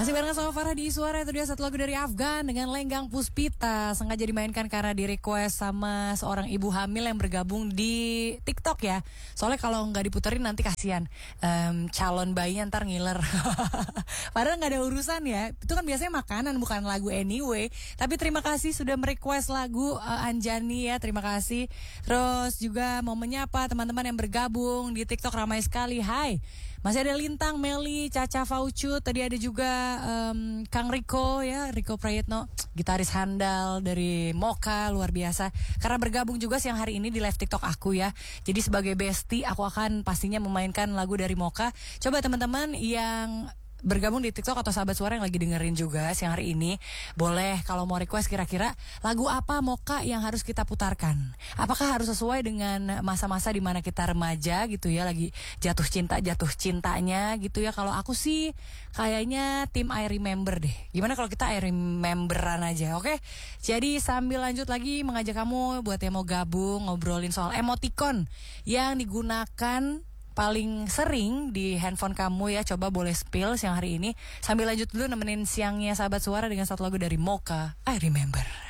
Masih bareng sama Farah di Suara. Itu dia satu lagu dari Afgan dengan Lenggang Puspita. Sengaja dimainkan karena di request sama seorang ibu hamil yang bergabung di TikTok ya. Soalnya kalau nggak diputerin nanti kasihan calon bayinya ntar ngiler. Padahal nggak ada urusan ya. Itu kan biasanya makanan bukan lagu anyway. Tapi terima kasih sudah merequest lagu Anjani ya. Terima kasih. Terus juga mau menyapa teman-teman yang bergabung di TikTok ramai sekali. Hai. Masih ada Lintang, Meli, Caca Faucu. Tadi ada juga Kang Riko ya, Riko Prayitno, gitaris handal dari Moka, luar biasa. Karena bergabung juga siang hari ini di live TikTok aku ya. Jadi sebagai bestie aku akan pastinya memainkan lagu dari Moka. Coba teman-teman yang bergabung di TikTok atau sahabat suara yang lagi dengerin juga siang hari ini, boleh kalau mau request kira-kira lagu apa Moka yang harus kita putarkan. Apakah harus sesuai dengan masa-masa di mana kita remaja gitu ya, lagi jatuh cintanya gitu ya. Kalau aku sih kayaknya tim I Remember deh. Gimana kalau kita I Rememberan aja, oke? Jadi sambil lanjut lagi mengajak kamu buat yang mau gabung ngobrolin soal emoticon yang digunakan paling sering di handphone kamu ya. Coba boleh spill siang hari ini. Sambil lanjut dulu nemenin siangnya sahabat suara dengan satu lagu dari Moka, I Remember.